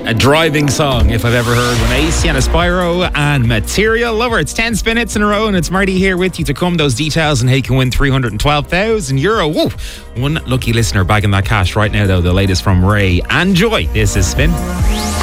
A driving song, if I've ever heard one. Sienna Spyro and Material Lover. It's 10 spin hits in a row, and it's Marty here with you to come those details and how you can win €312,000. Whoa. One lucky listener bagging that cash right now, though. The latest from Ray and Joy. This is Spin.